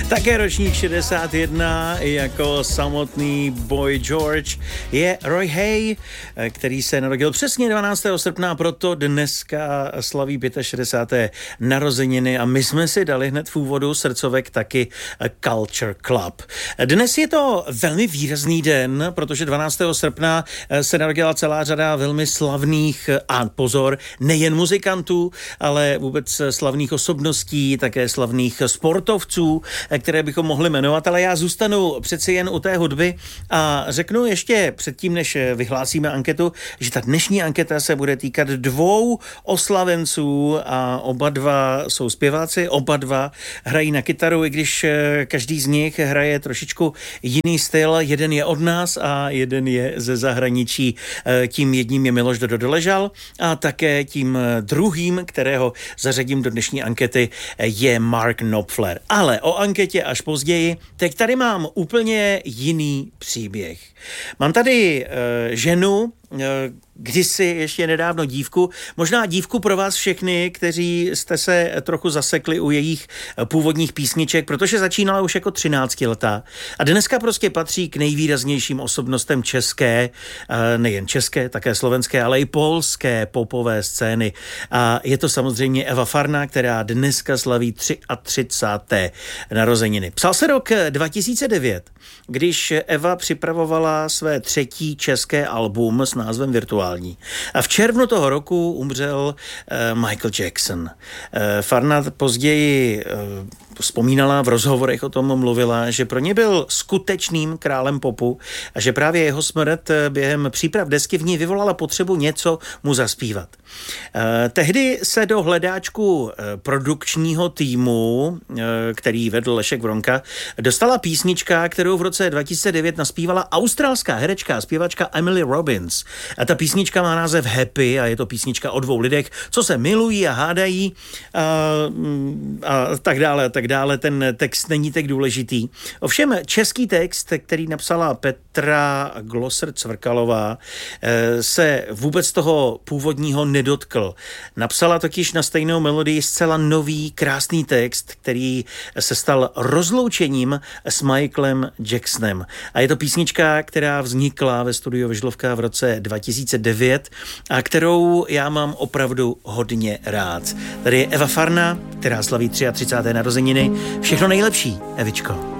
Také ročník 61 jako samotný Boy George je Roy Hay, který se narodil přesně 12. srpna, proto dneska slaví 65. narozeniny a my jsme si dali hned v úvodu srdcovek taky Culture Club. Dnes je to velmi výrazný den, protože 12. srpna se narodila celá řada velmi slavných a pozor, nejen muzikantů, ale vůbec slavných osobností, také slavných sportovců, které bychom mohli jmenovat, ale já zůstanu přeci jen u té hudby a řeknu ještě předtím, než vyhlásíme anketu, že ta dnešní anketa se bude týkat dvou oslavenců a oba dva jsou zpěváci, oba dva hrají na kytaru, i když každý z nich hraje trošičku jiný styl. Jeden je od nás a jeden je ze zahraničí. Tím jedním je Miloš Doležal a také tím druhým, kterého zařadím do dnešní ankety, je Mark Knopfler. Ale o anketě až později. Teď tady mám úplně jiný příběh. Mám tady ženu, kdysi ještě nedávno dívku, možná dívku pro vás všechny, kteří jste se trochu zasekli u jejich původních písniček, protože začínala už jako 13letá a dneska prostě patří k nejvýraznějším osobnostem české, nejen české, také slovenské, ale i polské popové scény. A je to samozřejmě Eva Farna, která dneska slaví 33. narozeniny. Psal se rok 2009, když Eva připravovala své třetí české album s názvem Virtuální. A v červnu toho roku umřel Michael Jackson. Farna později vzpomínala, v rozhovorech o tom mluvila, že pro ně byl skutečným králem popu a že právě jeho smrt během příprav desky v ní vyvolala potřebu něco mu zaspívat. Tehdy se do hledáčku produkčního týmu, který vedl Lešek Vronka, dostala písnička, kterou v roce 2009 naspívala australská herečka a zpěvačka Emily Robbins. A ta písnička má název Happy a je to písnička o dvou lidech, co se milují a hádají a tak dále a tak dále. Ten text není tak důležitý. Ovšem český text, který napsala Petra Glosser-Cvrkalová, se vůbec toho původního nedotkl. Napsala totiž na stejnou melodii zcela nový, krásný text, který se stal rozloučením s Michaelem Jacksonem. A je to písnička, která vznikla ve studiu Vyžlovka v roce 2009 a kterou já mám opravdu hodně rád. Tady je Eva Farna, která slaví 33. narozeniny. Všechno nejlepší, Evičko.